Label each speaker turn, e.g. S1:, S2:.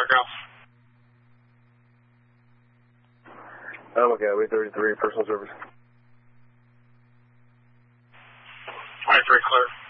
S1: Golf.
S2: Okay, we 33, personal service.
S1: 23, clear.